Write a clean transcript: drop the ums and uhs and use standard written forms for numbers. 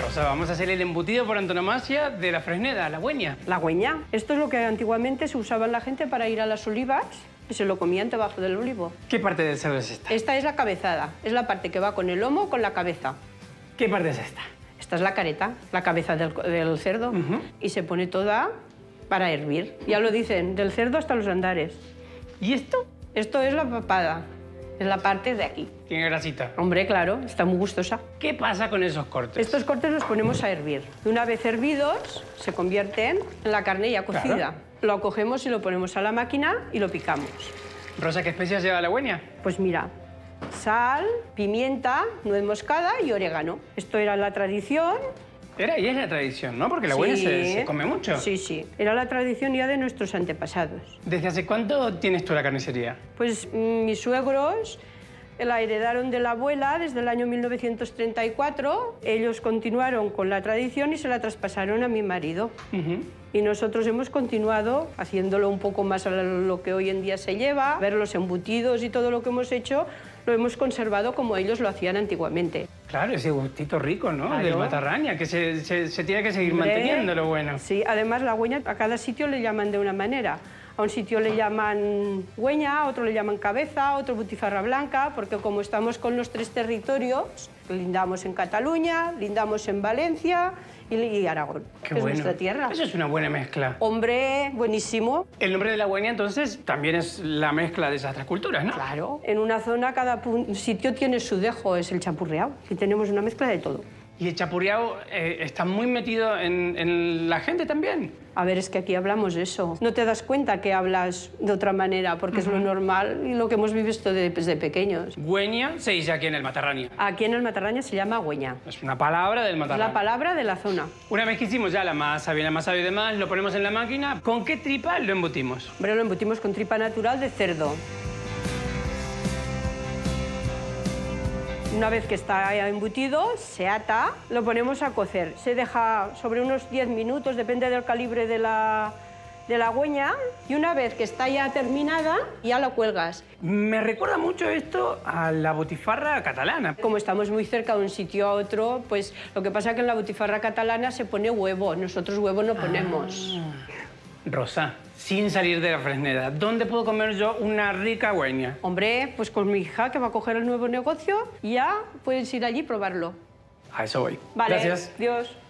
Rosa, vamos a hacer el embutido por antonomasia de la Fresneda, la güeña. La güeña. Esto es lo que antiguamente se usaba en la gente para ir a las olivas y se lo comían debajo del olivo. ¿Qué parte del cerdo es esta? Esta es la cabezada. Es la parte que va con el lomo con la cabeza. ¿Qué parte es esta? Esta es la careta, la cabeza del cerdo. Y se pone toda para hervir. Ya lo dicen, del cerdo hasta los andares. ¿Y esto? Esto es la papada. Es la parte de aquí. Tiene grasita. Hombre, claro, está muy gustosa. ¿Qué pasa con esos cortes? Estos cortes los ponemos a hervir. Una vez hervidos, se convierten en la carne ya cocida. Claro. Lo cogemos y lo ponemos a la máquina y lo picamos. Rosa, ¿qué especias lleva la güeña? Pues mira, sal, pimienta, nuez moscada y orégano. Esto era la tradición. Era y es la tradición, ¿no? Porque la güeña se come mucho. Sí, sí. Era la tradición ya de nuestros antepasados. ¿Desde hace cuánto tienes tú la carnicería? Pues mis suegros la heredaron de la abuela desde el año 1934. Ellos continuaron con la tradición y se la traspasaron a mi marido. Y nosotros hemos continuado haciéndolo un poco más a lo que hoy en día se lleva. Ver los embutidos y todo lo que hemos hecho lo hemos conservado como ellos lo hacían antiguamente. Claro, ese gustito rico, ¿no? Claro. Del matarraña, que se tiene que seguir manteniendo, lo bueno. Sí, además la güeña a cada sitio le llaman de una manera. A un sitio le llaman güeña, a otro le llaman cabeza, a otro butifarra blanca, porque como estamos con los tres territorios, lindamos en Cataluña, lindamos en Valencia y Aragón, Qué que bueno. es nuestra tierra. Eso es una buena mezcla. Hombre, buenísimo. El nombre de la güeña, entonces, también es la mezcla de esas tres culturas, ¿no? Claro. En una zona cada sitio tiene su dejo, es el champurreado, y tenemos una mezcla de todo. ¿Y el chapurreado está muy metido en la gente también? A ver, es que aquí hablamos de eso. No te das cuenta que hablas de otra manera, porque es lo normal y lo que hemos visto desde pequeños. Güeña se dice aquí en el Matarrania. Aquí en el Matarraña se llama güeña. Es una palabra del Es Matarrania. la palabra de la zona. Una vez que hicimos ya la masa, bien amasado y demás, lo ponemos en la máquina. ¿Con qué tripa lo embutimos? Hombre, lo embutimos con tripa natural de cerdo. Una vez que está ya embutido, se ata, lo ponemos a cocer. Se deja sobre unos 10 minutos, depende del calibre de la güeña, y una vez que está ya terminada, ya la cuelgas. Me recuerda mucho esto a la butifarra catalana. Como estamos muy cerca de un sitio a otro, pues lo que pasa es que en la butifarra catalana se pone huevo, nosotros huevo no ponemos. Rosa, sin salir de la Fresneda, ¿dónde puedo comer yo una rica güeña? Hombre, pues con mi hija que va a coger el nuevo negocio, ya puedes ir allí y probarlo. A eso voy. Vale, Gracias. Dios.